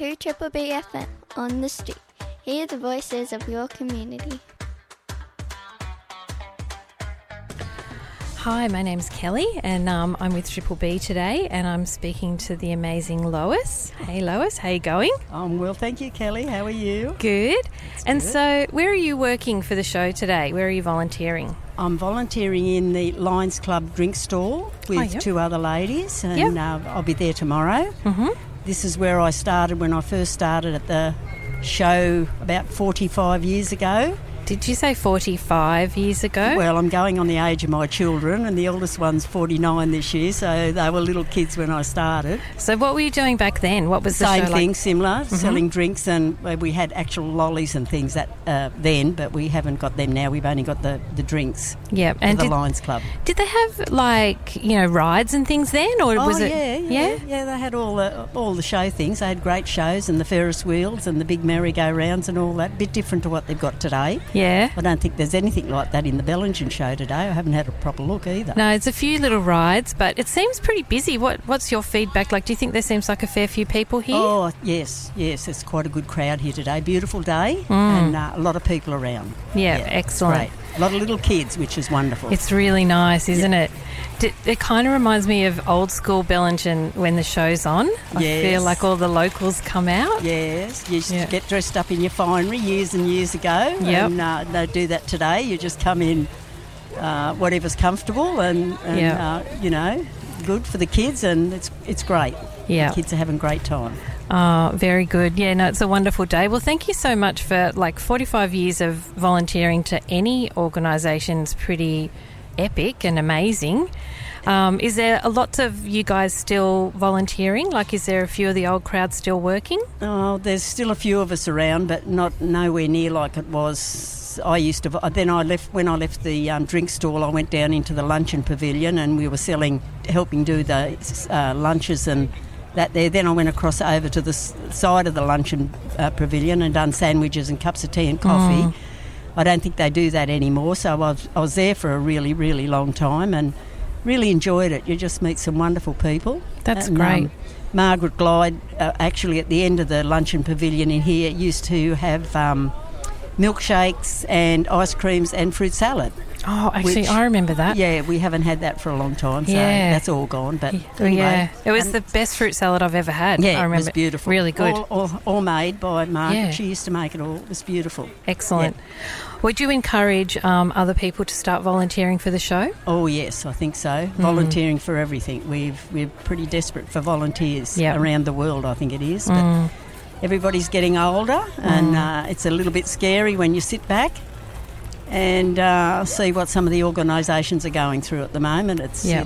to Triple B FM on the street. Hear the voices of your community. Hi, my name's Kelly and I'm with Triple B today and I'm speaking to the amazing Lois. Hey Lois, how you going? I'm well, thank you, Kelly. How are you? Good. So where are you working for the show today? Where are you volunteering? I'm volunteering in the Lions Club drink stall with two other ladies and I'll be there tomorrow. Mm-hmm. This is where I started when I first started at the show about 45 years ago. Did you say 45 years ago? Well, I'm going on the age of my children and the eldest one's 49 this year, so they were little kids when I started. So what were you doing back then? What was the same show thing, like? similar, selling drinks, and we had actual lollies and things that then, but we haven't got them now. We've only got the drinks. Yeah, and the Lions Club. Did they have rides and things then, or was it? Yeah. They had all the show things. They had great shows and the Ferris wheels and the big merry-go-rounds and all that. A bit different to what they've got today. Yeah. I don't think there's anything like that in the Bellingen show today. I haven't had a proper look either. No, it's a few little rides, but it seems pretty busy. What's your feedback like? Do you think there seems like a fair few people here? Oh, yes. It's quite a good crowd here today. Beautiful day and a lot of people around. Yeah, excellent. Great. A lot of little kids, which is wonderful. It's really nice, isn't it? It kind of reminds me of old school Bellingen when the show's on. I feel like all the locals come out. Yes, you used to get dressed up in your finery years and years ago. And don't do that today. You just come in whatever's comfortable and good for the kids, and it's great. Yeah. The kids are having a great time. Oh, very good. Yeah, no, it's a wonderful day. Well, thank you so much for 45 years of volunteering to any organisation. It's pretty epic and amazing. Is there a lot of you guys still volunteering? Is there a few of the old crowd still working? Oh, there's still a few of us around, but nowhere near like it was. I used to. Then when I left the drink stall, I went down into the luncheon pavilion and we were helping do the lunches and that there. Then I went across over to the side of the luncheon pavilion and done sandwiches and cups of tea and coffee. I don't think they do that anymore, so I was there for a really, really long time and really enjoyed it. You just meet some wonderful people. That's great. Margaret Glyde, actually at the end of the luncheon pavilion in here, used to have milkshakes and ice creams and fruit salad. Oh, actually, I remember that. Yeah, we haven't had that for a long time, so that's all gone. But anyway, it was the best fruit salad I've ever had. Yeah, I remember it was beautiful. Really good. All made by Margaret. Yeah. She used to make it all. It was beautiful. Excellent. Yeah. Would you encourage other people to start volunteering for the show? Oh, yes, I think so. Volunteering for everything. We're pretty desperate for volunteers around the world, I think it is. But everybody's getting older and it's a little bit scary when you sit back and see what some of the organisations are going through at the moment.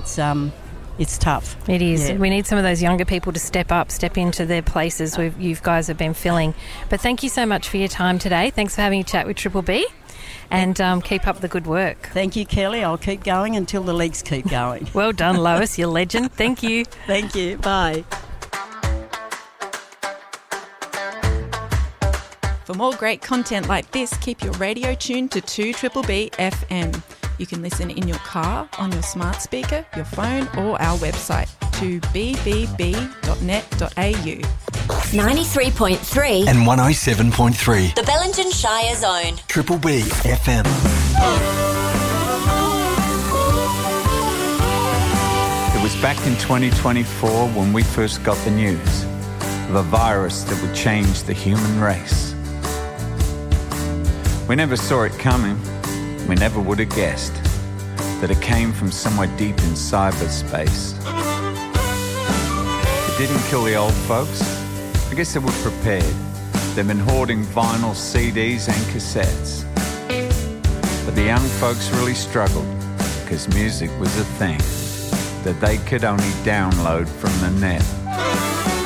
It's tough. It is. Yeah. We need some of those younger people to step into their places you guys have been filling. But thank you so much for your time today. Thanks for having a chat with Triple B and keep up the good work. Thank you, Kelly. I'll keep going until the legs keep going. Well done, Lois. You're a legend. Thank you. Thank you. Bye. For more great content like this, keep your radio tuned to 2BBB FM. You can listen in your car, on your smart speaker, your phone or our website, 2bbb.net.au. 93.3 and 107.3. The Bellingen Shire Zone. Triple B FM. It was back in 2024 when we first got the news of a virus that would change the human race. We never saw it coming. We never would have guessed that it came from somewhere deep in cyberspace. It didn't kill the old folks. I guess they were prepared. They've been hoarding vinyl, CDs and cassettes. But the young folks really struggled because music was a thing that they could only download from the net.